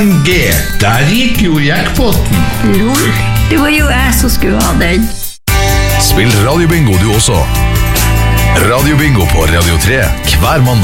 1G. Der gikk jo jackpotten. Lol, det var jo jeg som skulle ha den. Spill Radio Bingo du også. Radio Bingo på Radio 3 hver mandag.